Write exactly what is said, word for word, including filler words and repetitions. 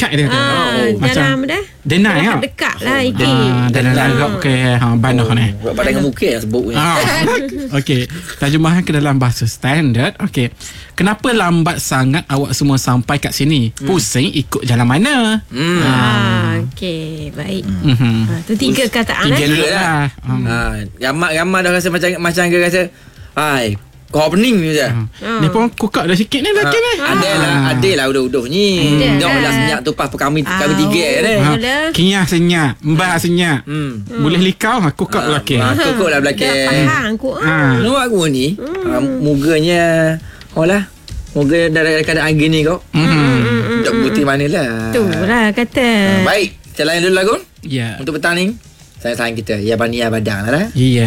dekat dia tu. Ah, dalam dah. Denai ah. Dekat lah iki. Ah, dalam larap ke ha banah ni. Buat pada dengan muka yang sebut ni. Ah. Okey, terjemahan ke dalam bahasa standard. Okey. Kenapa lambat sangat awak semua sampai kat sini? Pusing ikut jalan mana? Hmm. Ah, okey, baik. Mhm. Ah, tu tiga kataan Tiga eh. dulu lah. Hmm. Ha, ramai-ramai dah rasa macam macam ke rasa hai, kau pening je. Hmm. Ni pun kukak dah sikit ni lelaki ni. Ada lah, ada lah udah-udah ni. Ada Tengok lah. lah senyap tu pas kami Ah, kami tiga ni. Ha, Ada. Kinyah senyap, mbak senyap. Hmm. Boleh likau ha kukak lelaki. Ha, kok lah Dah belakang. faham aku. Ah. Ha. Nampak aku ni, ha, muganya oh lah. Moga dalam keadaan gini kau. Mhm. Tak bukti mana lah. Tu lah kata. Baik, kita layan dulu lagu Ya. untuk petang ni. Sayang-sayang kita, Ya Bani Ya Badang lah. Iya.